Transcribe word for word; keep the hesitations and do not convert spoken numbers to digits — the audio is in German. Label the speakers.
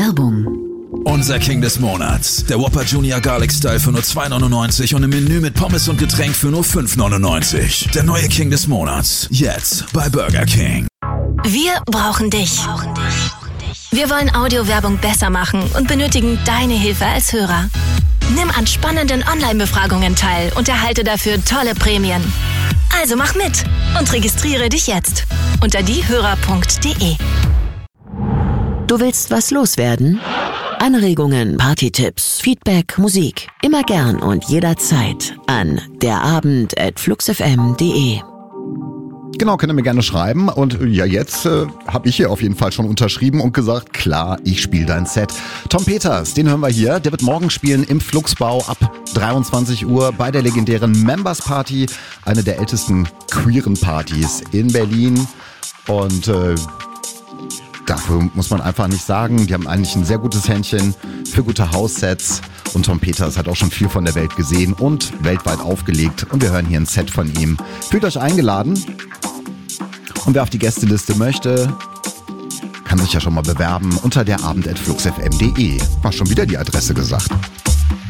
Speaker 1: Werbung.
Speaker 2: Unser King des Monats. Der Whopper Junior Garlic Style für nur zwei neunundneunzig und im Menü mit Pommes und Getränk für nur fünf neunundneunzig. Der neue King des Monats. Jetzt bei Burger King.
Speaker 3: Wir brauchen dich. Wir wollen Audiowerbung besser machen und benötigen deine Hilfe als Hörer. Nimm an spannenden Online-Befragungen teil und erhalte dafür tolle Prämien. Also mach mit und registriere dich jetzt unter diehörer punkt de.
Speaker 1: Du willst was loswerden? Anregungen, Partytipps, Feedback, Musik. Immer gern und jederzeit an derabend at fluxfm punkt de.
Speaker 4: Genau, könnt ihr mir gerne schreiben. Und ja, jetzt äh, habe ich hier auf jeden Fall schon unterschrieben und gesagt, klar, ich spiele dein Set. Tom Peters, den hören wir hier. Der wird morgen spielen im Fluxbau ab dreiundzwanzig Uhr bei der legendären Members Party. Eine der ältesten queeren Partys in Berlin. Und äh, dafür muss man einfach nicht sagen, die haben eigentlich ein sehr gutes Händchen für gute House-Sets. Und Tom Peters hat auch schon viel von der Welt gesehen und weltweit aufgelegt. Und wir hören hier ein Set von ihm. Fühlt euch eingeladen. Und wer auf die Gästeliste möchte, kann sich ja schon mal bewerben unter derabend at fluxfm punkt de. War schon wieder die Adresse gesagt.